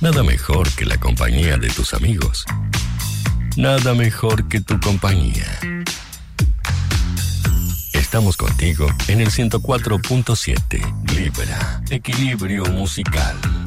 Nada mejor que la compañía de tus amigos. Nada mejor que tu compañía. Estamos contigo en el 104.7. Libra, equilibrio musical.